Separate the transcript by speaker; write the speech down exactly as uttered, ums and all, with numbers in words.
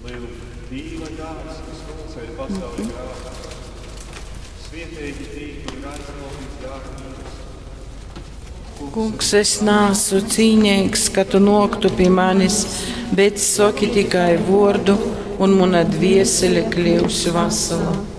Speaker 1: Lielu Dīva gāds, kas ceļ pasauli grāvu. Svietēji tīk un aizraudīs gārnības.
Speaker 2: Kungs, es nāsu cīņīgs, ka tu noktu pie manis, bet saki tikai vārdu, un mana dvēsele kļūs vesela.